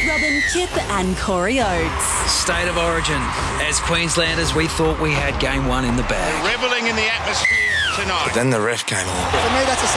Robin, Kip and Corey Oates. State of origin. As Queenslanders, we thought we had game one in the bag. Revelling in the atmosphere tonight. But then the ref came along. For me, that's a